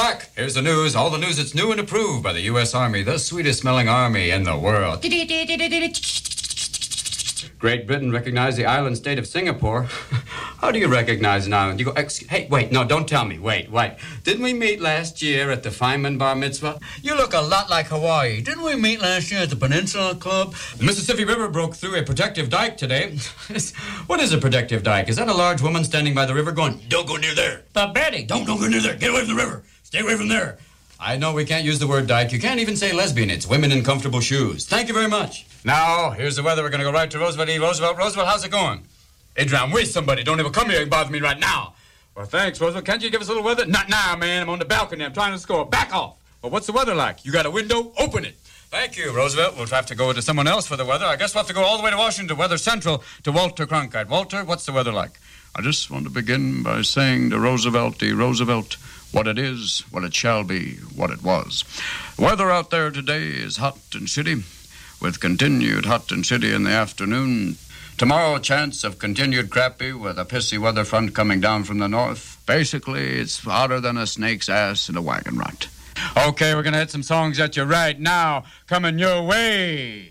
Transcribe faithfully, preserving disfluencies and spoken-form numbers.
back. Here's the news. All the news that's new and approved by the U S Army, the sweetest-smelling army in the world. Great Britain recognized the island state of Singapore. How do you recognize an island? You go, excuse, hey, wait, no, don't tell me. Wait, wait. Didn't we meet last year at the Feynman Bar Mitzvah? You look a lot like Hawaii. Didn't we meet last year at the Peninsula Club? The Mississippi River broke through a protective dike today. What is a protective dike? Is that a large woman standing by the river going, don't go near there? But Betty, don't, don't go near there. Get away from the river. Stay away from there. I know we can't use the word dike. You can't even say lesbian. It's women in comfortable shoes. Thank you very much. Now, here's the weather. We're going to go right to Roosevelt E. Roosevelt. Roosevelt, how's it going? Adrian, wait somebody. Don't ever come here and bother me right now. Well, thanks, Roosevelt. Can't you give us a little weather? Not now, man. I'm on the balcony. I'm trying to score. Back off. Well, what's the weather like? You got a window? Open it. Thank you, Roosevelt. We'll have to go to someone else for the weather. I guess we'll have to go all the way to Washington, Weather Central, to Walter Cronkite. Walter, what's the weather like? I just want to begin by saying to Roosevelt E. Roosevelt, what it is, what it shall be, what it was. Weather out there today is hot and shitty, with continued hot and shitty in the afternoon. Tomorrow, a chance of continued crappy with a pissy weather front coming down from the north. Basically, it's hotter than a snake's ass in a wagon rut. Okay, we're going to hit some songs at you right now. Coming your way.